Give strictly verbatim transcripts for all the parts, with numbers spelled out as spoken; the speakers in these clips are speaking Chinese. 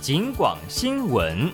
警广新闻。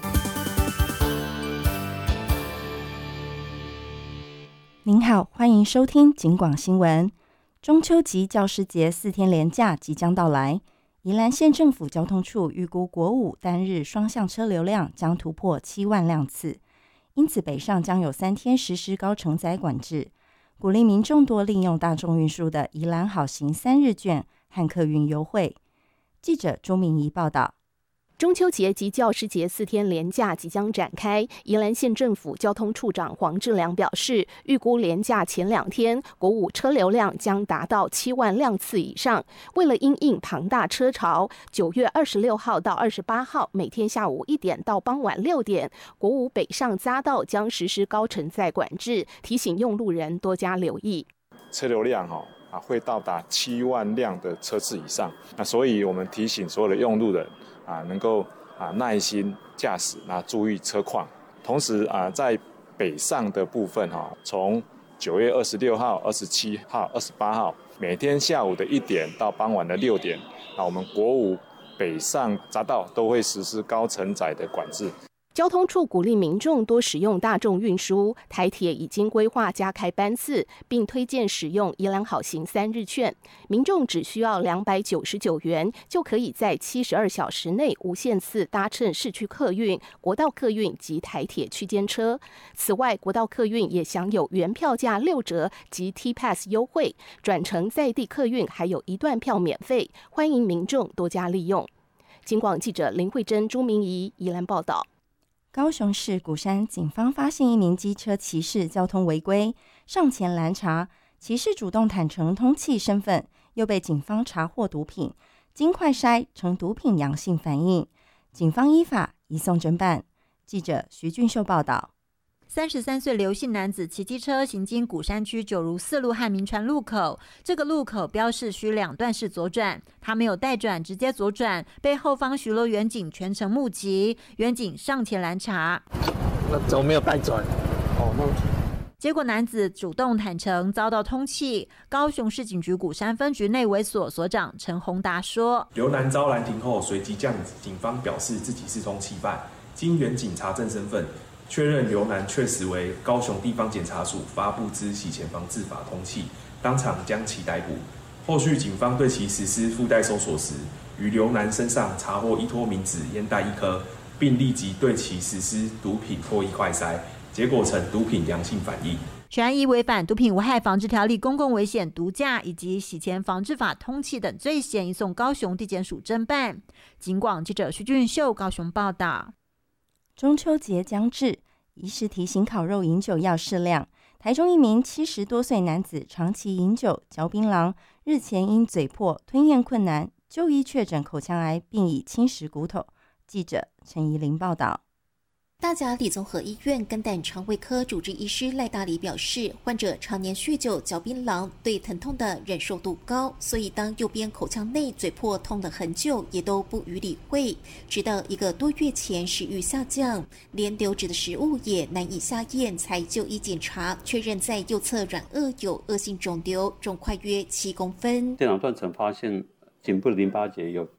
您好，欢迎收听警广新闻。中秋及教师节四天连假即将到来，宜兰县政府交通处预估国五单日双向车流量将突破七万辆次，因此北上将有三天实施高承载管制，鼓励民众多利用大众运输的宜兰好行三日券和客运优惠。记者周明仪报道。 中秋节及教师节四天连假即将展开，宜兰县政府交通处长黄志良表示，预估连假前两天国五车流量将达到七万辆次以上。为了因应庞大车潮，九月二十六号到二十八号每天下午一点到傍晚六点，国五北上匝道将实施高承载管制，提醒用路人多加留意。 车流量哈啊会到达七万辆的车次以上，那所以我们提醒所有的用路人。啊，能够啊耐心驾驶，那注意车况。同时啊，在北上的部分哈，从九月二十六号、二十七号、二十八号，每天下午的一点到傍晚的六点，啊，我们国五北上匝道都会实施高承载的管制。 交通处鼓励民众多使用大众运输，台铁已经规划加开班次，并推荐使用宜兰好行三日券。民众只需要两百九十九元，就可以在七十二小时内无限次搭乘市区客运、国道客运及台铁区间车。此外，国道客运也享有原票价六折及 T-Pass 优惠，转乘在地客运还有一段票免费，欢迎民众多加利用。警广记者林慧珍、朱明仪宜兰报道。 高雄市鼓山警方发现一名机车骑士交通违规，上前拦查，骑士主动坦承通缉身份，又被警方查获毒品，经快筛呈毒品阳性反应，警方依法移送侦办。记者徐俊秀报道。 三十三岁刘姓男子骑机车行经鼓山区九如四路和民传路口，这个路口标示需两段式左转，他没有带转，直接左转，被后方巡逻员警全程目击，员警上前拦查。 那怎么没有带转？哦，那结果男子主动坦承遭到通缉。高雄市警局鼓山分局内委所所长陈宏达说：“ 刘男遭拦停后，随即向警方表示自己是通缉犯，经员警查证身份。”确认刘男确实为高雄地方检察署发布之洗钱防治法通缉，当场将其逮捕。后续警方对其实施附带搜索时，于刘男身上查获依托明纸烟袋一颗，并立即对其实施毒品唾液快筛，结果呈毒品阳性反应。 全案依违反毒品危害防治条例、公共危险、毒驾以及洗钱防治法通缉等罪嫌，移送高雄地检署侦办。警广记者徐俊秀高雄报道。 中秋节将至，宜时提醒烤肉饮酒要适量。台中一名七十多岁男子长期饮酒嚼槟榔，日前因嘴破吞咽困难，就医确诊口腔癌，并已侵蚀骨头。记者陈怡玲报道。 大甲里综合医院肝胆肠胃科主治医师赖大礼表示，患者常年酗酒、嚼槟榔，对疼痛的忍受度高，所以当右边口腔内嘴破痛了很久，也都不予理会。直到一个多月前食欲下降，连流质的食物也难以下咽，才就医检查，确认在右侧软腭有恶性肿瘤，重快约七公分。 电脑断层发现颈部的淋巴结有。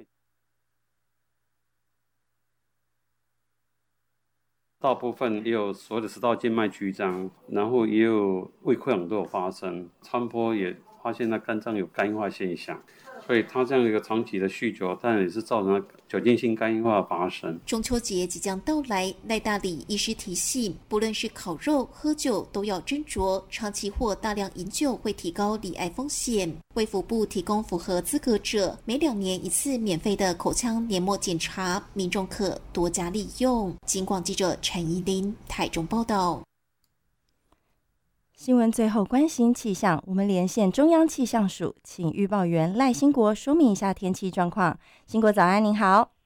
大部分也有所谓的食道静脉曲张，然后也有胃溃疡都有发生，超波也发现他肝脏有肝硬化现象，所以他这样一个长期的酗酒，当然也是造成酒精性肝硬化的发生。 中秋节即将到来，赖大礼医师提醒，不论是烤肉、喝酒都要斟酌，长期或大量饮酒会提高罹癌风险。卫福部提供符合资格者每两年一次免费的口腔黏膜检查，民众可多加利用。警广记者陈怡琳台中报道。 新闻最后关心气象，我们连线中央气象署，请预报员赖兴国说明一下天气状况。兴国早安，您好。